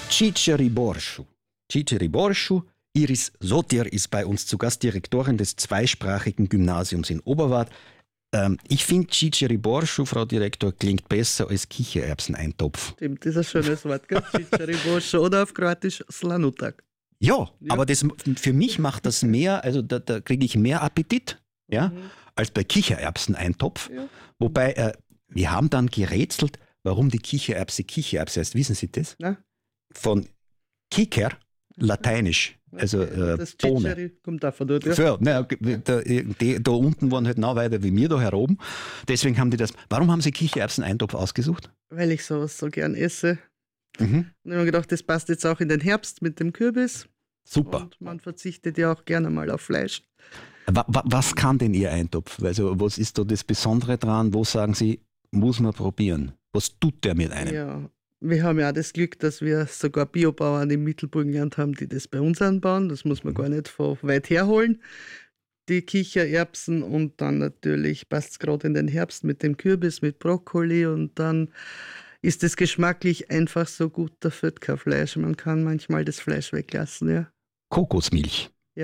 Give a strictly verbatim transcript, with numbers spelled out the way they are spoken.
Ciceri Borschu. Ciceri Borschu. Iris Sotir ist bei uns zu Gast, Direktorin des zweisprachigen Gymnasiums in Oberwart. Ähm, ich finde, Ciceri Borschu, Frau Direktor, klingt besser als Kichererbseneintopf. Stimmt, das ist ein schönes Wort, gell? Ciceri Borschu oder auf Kroatisch Slanutak. Ja, Ja. aber das, für mich macht das mehr, also da, da kriege ich mehr Appetit, ja, Mhm. als bei Kichererbseneintopf. Ja. Wobei, äh, wir haben dann gerätselt, warum die Kichererbse Kichererbse heißt. Wissen Sie das? Na? Von Kiker, lateinisch, also äh, Das Bohne. Ciceri kommt davon dort, ja. Ja, naja, da, die, da unten waren halt noch weiter wie wir da heroben. Deswegen haben die das. Warum haben Sie Kichererbseneintopf ausgesucht? Weil ich sowas so gern esse. Mhm. Und ich habe mir gedacht, das passt jetzt auch in den Herbst mit dem Kürbis. Super. Und man verzichtet ja auch gerne mal auf Fleisch. Wa, wa, was kann denn Ihr Eintopf? Also, was ist da das Besondere dran? Wo sagen Sie, muss man probieren? Was tut der mit einem? Ja, wir haben ja auch das Glück, dass wir sogar Biobauern im Mittelburgenland haben, die das bei uns anbauen. Das muss man gar nicht von weit herholen. Die Kichererbsen und dann natürlich passt es gerade in den Herbst mit dem Kürbis, mit Brokkoli und dann ist es geschmacklich einfach so gut, da fehlt kein Fleisch. Man kann manchmal das Fleisch weglassen, ja. Kokosmilch.